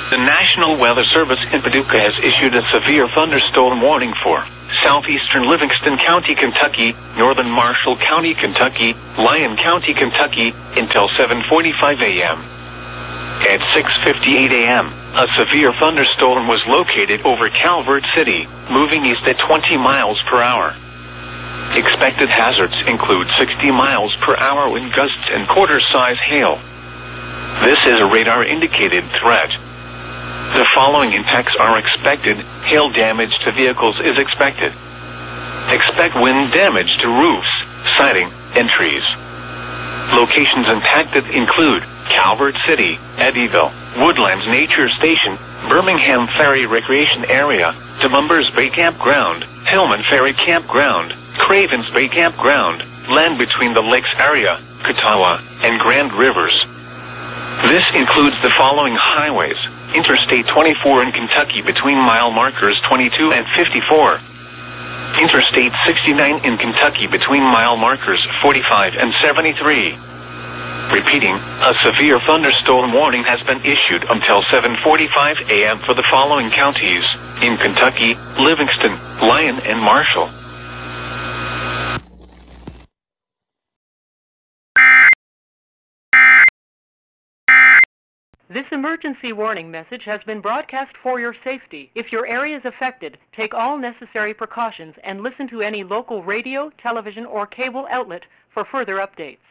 The National Weather Service in Paducah has issued a severe thunderstorm warning for southeastern Livingston County, Kentucky, northern Marshall County, Kentucky, Lyon County, Kentucky, until 7:45 a.m. At 6:58 a.m., a severe thunderstorm was located over Calvert City, moving east at 20 miles per hour. Expected hazards include 60 miles per hour wind gusts and quarter-size hail. This is a radar-indicated threat. The following impacts are expected. Hail damage to vehicles is expected. Expect wind damage to roofs, siding, and trees. Locations impacted include Calvert City, Eddyville, Woodlands Nature Station, Birmingham Ferry Recreation Area, DeMumbers Bay Campground, Hillman Ferry Campground, Cravens Bay Campground, land between the lakes area, Catawba, and Grand Rivers. This includes the following highways: Interstate 24 in Kentucky between mile markers 22 and 54. Interstate 69 in Kentucky between mile markers 45 and 73. Repeating, a severe thunderstorm warning has been issued until 7:45 a.m. for the following counties in Kentucky: Livingston, Lyon, and Marshall. This emergency warning message has been broadcast for your safety. If your area is affected, take all necessary precautions and listen to any local radio, television, or cable outlet for further updates.